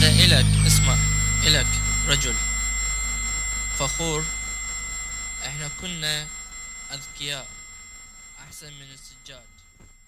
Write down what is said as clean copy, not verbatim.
هذا إلك، اسمع، إلك رجل فخور. احنا كنا أذكياء أحسن من السجاد.